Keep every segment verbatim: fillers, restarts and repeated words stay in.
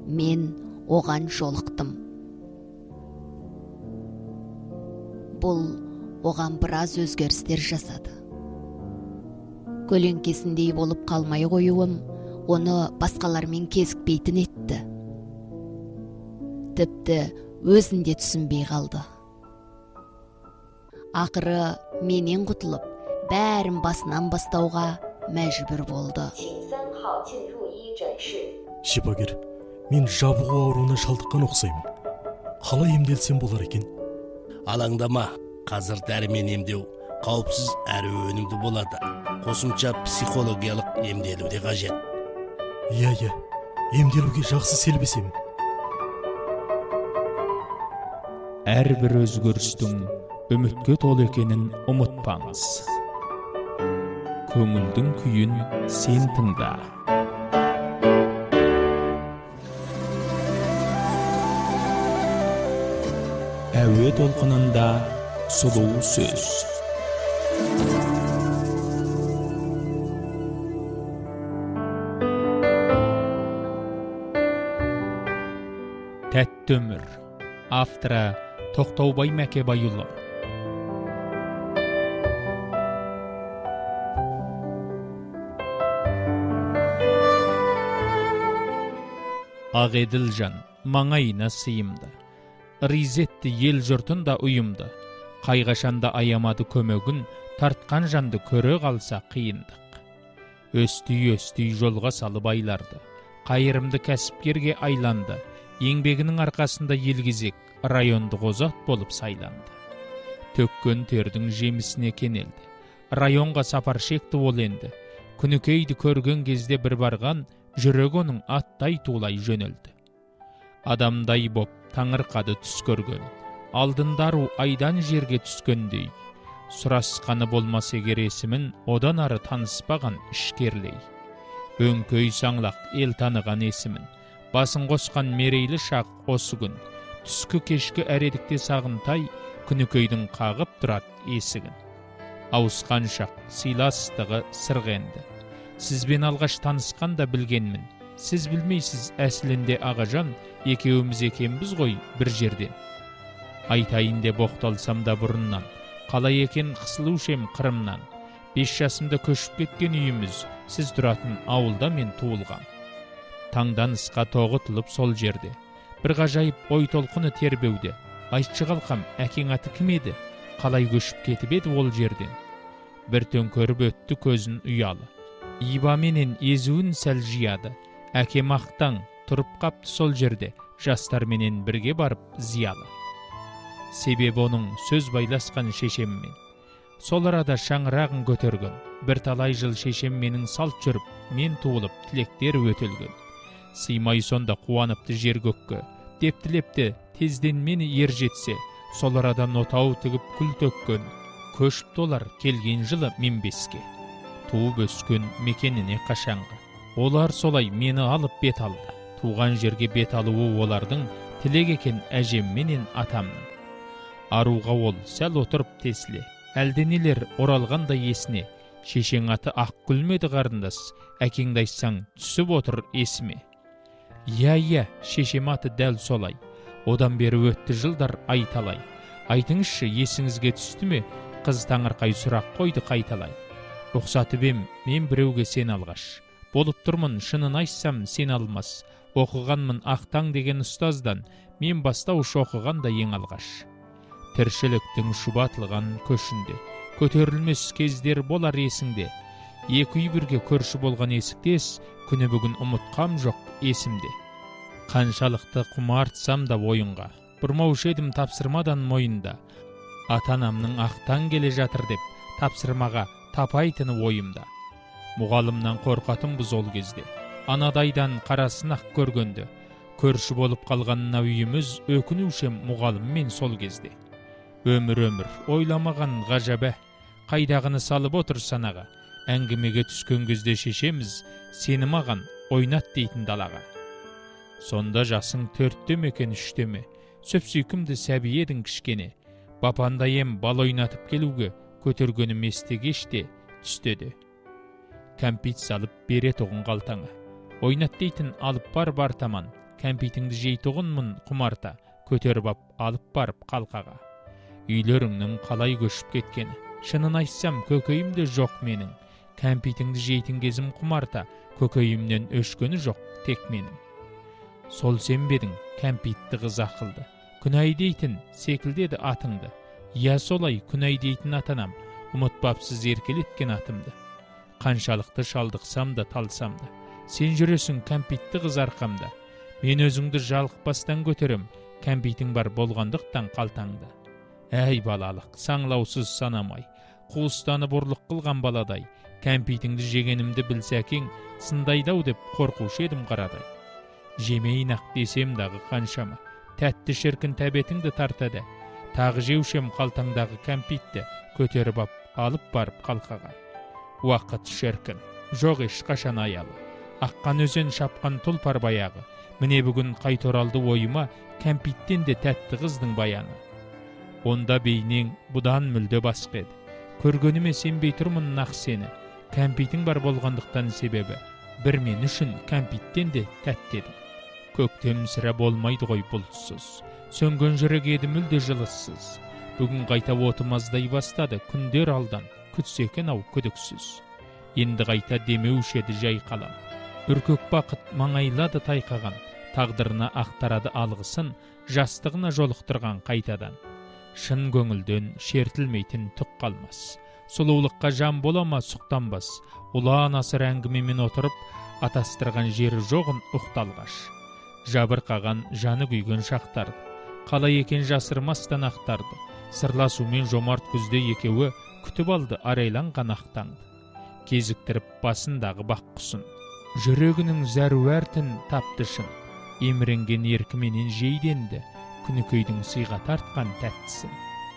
мен оған жолықтым. Бұл оған біраз өзгерістер жасады. Көлеңкесіндей болып қалмай қоюым оны басқалармен кезікпейтін етті. Тіпті өзінде түсінбей қалды. Ақыры менен құтылып, бәрін басынан бастауға мәжбүр болды. Шипагер, мен жабығу ауруына шалдыққан ұқсаймын. Қалай емделсем болар екен? Алаңдама, қазір дәрімен емдеу қауіпсіз әрі өнімді болады. Қосымша психологиялық емделу де қажет. Иә, иә, емделуге жақсы селбесем. Әрбір өзгерістің үмітке толы екенін ұмытпаңыз. Көңілдің күйін сен тыңда. Әуе толқынында сұлу сөз. Тәтті өмір. Авторы Тоқтаубай Мәкебайұлы. Ағеділ жан маңайына сыйымды. Ризетті ел жұртында ұйымды. Қайғашанда аямады көмегін, тартқан жанды көре қалса қиындық. Өстүй-өстүй жолға салып айларды. Қайырымды кәсіпкерге айланды. Еңбегінің арқасында елгезек районды қозат болып сайланды. Төккен тердің жемісіне кенелді. Районға сапар шекті ол енді. Күнікейді көрген кезде бір барған, жүрек оның аттай тулай жөнелді. Адамдай боп таңырқады түс көрген, алдындару айдан жерге түскендей. Сұрасқаны болмас егер есімін, одан ары таныспаған ішкерлей. Өңкөй саңлақ ел таныған есімін, басын қосқан мерейлі шақ осы күн. Түскі кешкі әредікте сағынтай, күнікейдің қағып тұрат есігін. Ауысқан шақ сыйластығы сырғенді. Сізбен алғаш танысқанда білгенмін. Сіз білмейсіз әсілінде ағажан, екеуіміз екенбіз ғой бір жерден. Айтайын деп оқталсам да бұрыннан, қалай екен қысылушем қырымнан. Бес жасымда көшіп кеткен үйіміз, сіз тұратын ауылда мен туылған. Таңданысқа тоғытылып сол жерде. Бір ғажайып ой толқыны тербеуде. Айтшы қалқам, әкең аты кім еді? Қалай көшіп кетіп еді ол жерден? Бір төңкеріп өтті көзін ұялы. Ибаменен езуін сәл жияды. Әкем ақтаң тұрып қапты сол жерде, жастарменен бірге барып зиялы. Себебі оның сөз байласқан шешеммен. Сол арада шаңырағын көтерген. Бір талай жыл шешем менің салт жүріп, мен туылып тілектер өтелген. Сыймай сонда қуаныпты жер көкке, дептілепті тезден мені ер жетсе, сол арадан отау тігіп күл төккен. Көшіп толар келген жылы мен беске. Туып өскен мекеніне қашанғы. Олар солай мені алып бет алды. Туған жерге бет алуы олардың тілек екен әжем менен атамның. Аруға ол сәл отырып тесіле. Әлденелер оралғанда есіне. Шешең аты ақ күлмеді қарындас, әкеңді айтсаң түсіп отыр есіме. Иә, иә, шешем аты дәл солай. Одан бері өтті жылдар айталай. Айтыңызшы, есіңізге түсті ме? Қыз таңырқай сұрақ қойды қайталай. Рұқсаты бем, мен біреуге сен алғаш. Болып тұрмын, шынын айтсам сен алмас. Оқығанмын ақтаң деген ұстаздан, мен бастауыш оқығанда ең алғаш. Тіршіліктің шұбатылған көшінде, көтерілмес кездер болар есіңде. Екі үй бірге көрші болған есіктес, күні бүгін ұмытқам жоқ есімде. Қаншалықты құмартсам да ойынға, бұрмаушы едім тапсырмадан мойында. Ата-анамның ақтан келе жатыр деп, тапсырмаға тапайтыны ойымда. Мұғалымнан қорқатынбыз ол кезде, анадайдан қарасын ақ көргенді. Көрші болып қалғанына үйіміз, өкінушем мұғалыммен сол кезде. Өмір-өмір, ойламаған ғажабә, қайдағыны салып отыр санаға. Әңгімеге түскен кезде шешеміз, сені маған ойнат дейтін далаға. Сонда жасың төртте ме екен үште ме, сөпсүйкімді сәби едің кішкене. Бапандайым бал ойнатып келуге, көтергенім есте кеште, түстеді. Кәмпит салып бере тоғын қалтаңа. Ойнат дейтін алып бар бар таман. кәмпитіңді жейтұғынмын құмарта, көтеріп ап, алып барып қалқаға. Үйлеріңнің қалай көшіп кеткені, шынын айтсам көкейімде жоқ менің. Кәмпитіңді жейтін кезім құмарта, көкейімнен өшкені жоқ тек менің. Сол сен бедің кәмпитті қыз ақылды, күнәй дейтін секілдеді атыңды. Я солай күнәй дейтін атанам, ұмытпапсыз еркелеткен атымды. Қаншалықты шалдықсам да талсам да, сен жүресің кәмпитті қыз арқамда. Мен өзіңді жалықпастан көтерем, кәмпитің бар болғандықтан қалтаңда. Әй балалық, саңлаусыз санамай, қуыстаны бұрлық қылған баладай, кәмпитіңді жегенімді білсәкең, сындайдау деп қорқушы едім қарадай. Жемейін ақ десем дағы қаншама, тәтті шіркін тәбетіңді тартады. Тағы жеушем қалтаңдағы кәмпитті, көтеріп ап, алып барып қалқаға. Уақыт шіркін, жоқ еш қашан аялы, аққан өзен шапқан тұлпар баяғы. Міне бүгін қайт оралды ойыма, кәмпиттен де тәтті қыздың баяны. Онда бейнең бұдан мүлде басқа еді. Көргеніме сенбей тұрмын нақ сені, кәмпитің бар болғандықтан себебі, бір мен үшін кәмпиттен де тәтті еді. Көктем сірә болмайды ғой бұлтсыз, сөнген жүрек еді мүлде жылыссыз. Бүгін қайта отымаздай бастады, күндер алдан, күтсекен ау күдіксіз. Енді қайта демеуші еді жай қалам. Үркөк бақыт маңайлады тайқаған, тағдырына ақтарады алғысын, жастығына жолықтырған қайтадан. Шын көңілден шертілмейтін түк қалмас. Сұлулыққа жан болама сұқтанбас. Ұлан асыр әңгімемен отырып, атастырған жері жоғын ұқталғаш. Жабырқаған жаны күйген шақтарды, қалай екен жасырмастан ақтарды. Сырласумен жомарт күзде екеуі күтіп алды арайланған ақтаңды. Кезіктіріп басындағы бақ құсын, жүрегінің зәру әртін тапты шын. Еміренген еркіменен жейденді, күнікейдің сыйға тартқан тәттісін.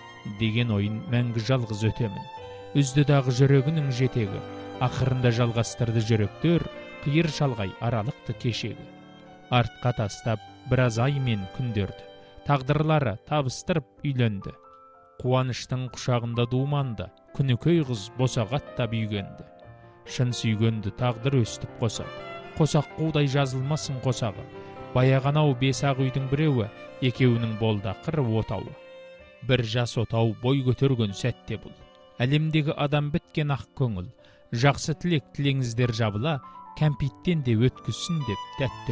Деген ойын мәңгі жалғыз өтемін. Үзді дағы жүрегінің жетегі, ақырында жалғастырды жүректер, қиыр шалғай аралықты кешегі. Артқа тастап біраз ай мен күндерді, тағдырлары табыстырып үйленді. Қуаныштың құшағында думанды, күнікей қыз босағаттап үйгенді. Шын сүйгенді тағдыр өстіп қосады, қосақ қудай жазылмасын қосағы. Баяғанау бес-ақ үйдің біреуі, екеуінің болды қыры отауы. Бір жас отау бой көтерген сәтте бұл. Әлемдегі адам біткен ақ көңіл, жақсы тілек тілеңіздер жабыла, кәмпиттен де өткізсін деп тәтті